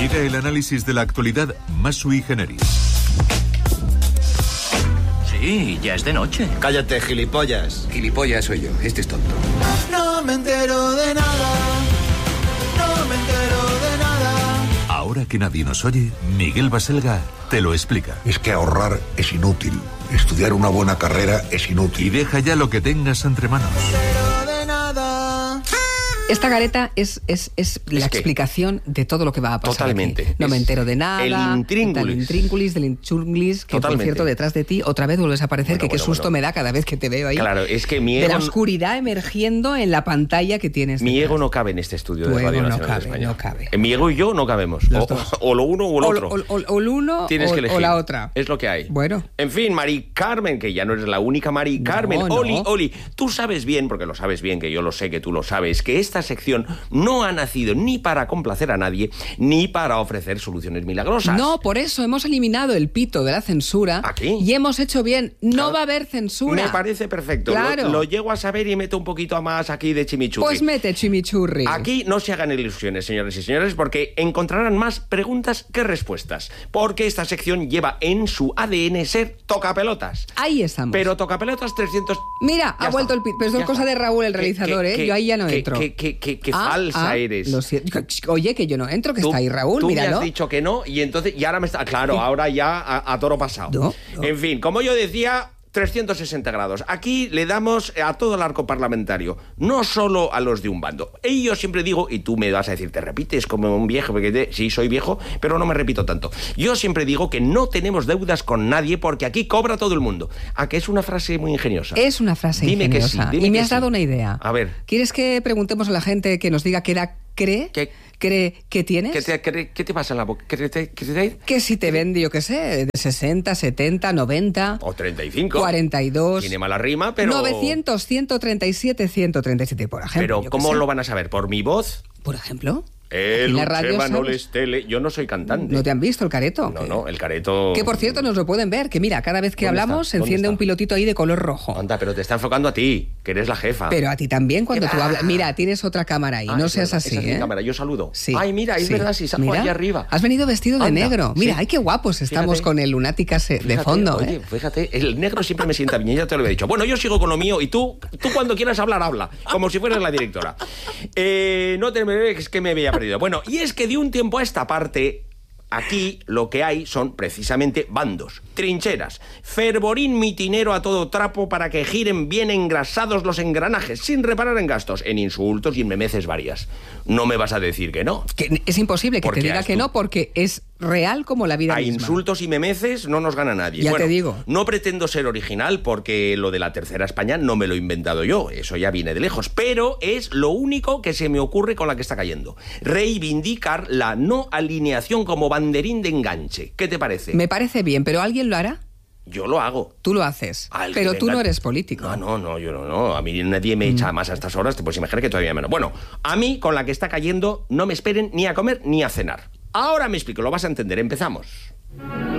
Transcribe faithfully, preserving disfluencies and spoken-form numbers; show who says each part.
Speaker 1: Llega el análisis de la actualidad más sui generis.
Speaker 2: Sí, ya es de noche.
Speaker 3: Cállate, gilipollas.
Speaker 4: Gilipollas soy yo, este es tonto.
Speaker 5: No me entero de nada, no me entero de nada.
Speaker 1: Ahora que nadie nos oye, Miguel Baselga te lo explica.
Speaker 6: Es que ahorrar es inútil. Estudiar una buena carrera es inútil.
Speaker 1: Y deja ya lo que tengas entre manos.
Speaker 5: No me entero de nada.
Speaker 7: Esta careta es, es, es la
Speaker 4: Es que-
Speaker 7: explicación de todo lo que va a pasar.
Speaker 4: Totalmente.
Speaker 7: Aquí. No me
Speaker 4: Es
Speaker 7: entero de nada.
Speaker 4: el intríngulis.
Speaker 7: Del intríngulis, del inchunglis, que
Speaker 4: Totalmente.
Speaker 7: por cierto, detrás de ti otra vez vuelves a aparecer,
Speaker 4: Bueno,
Speaker 7: que qué
Speaker 4: bueno,
Speaker 7: susto
Speaker 4: bueno.
Speaker 7: me da cada vez que te veo ahí.
Speaker 4: Claro, es que mi
Speaker 7: De la
Speaker 4: ego,
Speaker 7: oscuridad emergiendo en la pantalla que tienes.
Speaker 4: mi
Speaker 7: detrás.
Speaker 4: ego no cabe en este estudio
Speaker 7: Tu
Speaker 4: de Radio
Speaker 7: ego no
Speaker 4: Nacional de
Speaker 7: cabe,
Speaker 4: España.
Speaker 7: no cabe.
Speaker 4: Eh, Mi ego y yo no cabemos.
Speaker 7: Los
Speaker 4: O,
Speaker 7: dos.
Speaker 4: o lo uno o lo
Speaker 7: O,
Speaker 4: otro.
Speaker 7: o- o- o el uno
Speaker 4: Tienes
Speaker 7: o,
Speaker 4: que elegir.
Speaker 7: o la otra.
Speaker 4: Es lo que hay.
Speaker 7: Bueno.
Speaker 4: En fin, Mari Carmen, que ya no eres la única Mari Carmen.
Speaker 7: no.
Speaker 4: Oli, Oli, tú sabes bien, porque lo sabes bien, que yo lo sé, que tú lo sabes, que esta sección no ha nacido ni para complacer a nadie, ni para ofrecer soluciones milagrosas.
Speaker 7: No, por eso hemos eliminado el pito de la censura.
Speaker 4: ¿Aquí?
Speaker 7: Y hemos hecho bien. No
Speaker 4: Claro.
Speaker 7: va a haber censura.
Speaker 4: Me parece perfecto.
Speaker 7: Claro.
Speaker 4: Lo, lo llego a saber y meto un poquito más aquí de chimichurri.
Speaker 7: Pues mete chimichurri.
Speaker 4: Aquí no se hagan ilusiones, señores y señores, porque encontrarán más preguntas que respuestas. Porque esta sección lleva en su A D N ser tocapelotas.
Speaker 7: Ahí estamos.
Speaker 4: Pero tocapelotas trescientos...
Speaker 7: Mira,
Speaker 4: Ya
Speaker 7: ha vuelto
Speaker 4: está,
Speaker 7: el pito. Pero eso
Speaker 4: ya
Speaker 7: es cosa
Speaker 4: está.
Speaker 7: de Raúl, el
Speaker 4: Que-
Speaker 7: realizador,
Speaker 4: que-
Speaker 7: ¿eh?
Speaker 4: que-
Speaker 7: Yo ahí ya no
Speaker 4: que-
Speaker 7: entro.
Speaker 4: Que, que- que- que
Speaker 7: Ah,
Speaker 4: falsa
Speaker 7: ah,
Speaker 4: eres.
Speaker 7: lo siento. Oye, que yo no entro, que
Speaker 4: Tú-
Speaker 7: está ahí Raúl,
Speaker 4: tú
Speaker 7: míralo.
Speaker 4: me has dicho que no y entonces y ahora me está claro, ahora ya a, a toro pasado.
Speaker 7: No, no.
Speaker 4: En fin, como yo decía, trescientos sesenta grados. Aquí le damos a todo el arco parlamentario, no solo a los de un bando. Y yo siempre digo, y tú me vas a decir, te repites como un viejo, porque te- sí, soy viejo, pero no me repito tanto. Yo siempre digo que no tenemos deudas con nadie porque aquí cobra todo el mundo. ¿A que es una frase muy ingeniosa?
Speaker 7: Es una frase
Speaker 4: Dime que
Speaker 7: ingeniosa.
Speaker 4: sí, dime
Speaker 7: y me
Speaker 4: que
Speaker 7: has
Speaker 4: sí.
Speaker 7: dado una idea.
Speaker 4: A ver.
Speaker 7: ¿Quieres que preguntemos a la gente que nos diga qué edad cree?
Speaker 4: ¿Qué?
Speaker 7: ¿Cree que tienes?
Speaker 4: ¿Qué te, qué- qué te pasa en la boca? ¿Qué te, qué te-
Speaker 7: Que si te ven, yo qué sé, de sesenta, setenta, noventa,
Speaker 4: O treinta y cinco.
Speaker 7: cuarenta y dos,
Speaker 4: Tiene mala rima, pero...
Speaker 7: novecientos, ciento treinta y siete, ciento treinta y siete, por ejemplo.
Speaker 4: Pero,
Speaker 7: yo qué
Speaker 4: ¿cómo
Speaker 7: sé.
Speaker 4: lo van a saber? ¿Por mi voz?
Speaker 7: Por ejemplo.
Speaker 4: El
Speaker 7: Aquí en la radio,
Speaker 4: Chema no
Speaker 7: ¿sabes?
Speaker 4: les tele. Yo no soy cantante.
Speaker 7: ¿No te han visto el careto?
Speaker 4: No, no, el careto...
Speaker 7: Que por cierto nos lo pueden ver, que mira, cada vez que
Speaker 4: ¿Dónde
Speaker 7: hablamos
Speaker 4: está?
Speaker 7: se
Speaker 4: ¿Dónde
Speaker 7: enciende
Speaker 4: está?
Speaker 7: un pilotito ahí de color rojo.
Speaker 4: Anda, pero te está enfocando a ti, que eres la jefa.
Speaker 7: Pero a ti también cuando
Speaker 4: ¿Qué
Speaker 7: tú
Speaker 4: va?
Speaker 7: hablas. Mira, tienes otra cámara ahí,
Speaker 4: Ah,
Speaker 7: no
Speaker 4: es
Speaker 7: seas
Speaker 4: verdad,
Speaker 7: así,
Speaker 4: esa es mi
Speaker 7: ¿eh?
Speaker 4: cámara, yo saludo.
Speaker 7: Sí.
Speaker 4: Ay, mira, es
Speaker 7: sí.
Speaker 4: verdad, si salgo
Speaker 7: Mira,
Speaker 4: allí arriba.
Speaker 7: Has venido vestido de
Speaker 4: Anda,
Speaker 7: negro. Mira,
Speaker 4: sí.
Speaker 7: ay, qué guapos estamos
Speaker 4: Fíjate.
Speaker 7: con el lunáticas de
Speaker 4: Fíjate,
Speaker 7: fondo,
Speaker 4: oye,
Speaker 7: ¿eh?
Speaker 4: fíjate, el negro siempre me sienta bien, ya te lo he dicho. Bueno, yo sigo con lo mío y tú, tú cuando quieras hablar, habla, como si fueras la directora. Eh, no te me es que me había perdido. Bueno, y es que de un tiempo a esta parte, aquí lo que hay son precisamente bandos, trincheras, fervorín mitinero a todo trapo para que giren bien engrasados los engranajes, sin reparar en gastos, en insultos y en memeces varias. No me vas a decir que no.
Speaker 7: Que es imposible que
Speaker 4: Porque
Speaker 7: te diga
Speaker 4: has
Speaker 7: que
Speaker 4: tú-
Speaker 7: no, porque es real como la vida
Speaker 4: A
Speaker 7: misma.
Speaker 4: insultos y memeces no nos gana nadie.
Speaker 7: Ya
Speaker 4: Bueno,
Speaker 7: te digo.
Speaker 4: No pretendo ser original porque lo de la tercera España no me lo he inventado yo, eso ya viene de lejos, pero es lo único que se me ocurre con la que está cayendo. Reivindicar la no alineación como banderín de enganche. ¿Qué te parece?
Speaker 7: Me parece bien, pero ¿alguien lo hará?
Speaker 4: Yo lo hago.
Speaker 7: Tú lo haces.
Speaker 4: Al que
Speaker 7: Pero tú
Speaker 4: venga-
Speaker 7: no eres político.
Speaker 4: No, no, no, yo no, no. A mí nadie me echa más a estas horas, te puedes imaginar que todavía menos. Bueno, a mí, con la que está cayendo, no me esperen ni a comer ni a cenar. Ahora me explico, lo vas a entender. Empezamos.